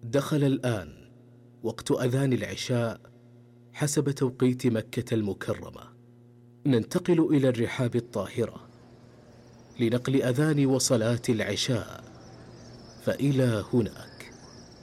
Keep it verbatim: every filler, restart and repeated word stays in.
دخل الآن وقت أذان العشاء حسب توقيت مكة المكرمة. ننتقل إلى الرحاب الطاهرة لنقل أذان وصلاة العشاء، فإلى هناك.